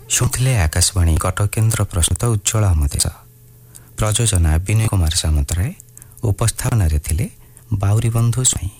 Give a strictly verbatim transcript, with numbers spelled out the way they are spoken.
ଶୁଣିଥିଲେ ଆକାଶବାଣୀ କଟକ କେନ୍ଦ୍ର ପ୍ରସ୍ତୁତ ଉଜ୍ଜଳ ଅମଦେଶ। ପ୍ରଯୋଜନା ବିନୟ କୁମାର ସାମନ୍ତରାୟ, ଉପସ୍ଥାପନାରେ ଥିଲେ ବାଉରୀ ବନ୍ଧୁ ସ୍ୱାଇଁ।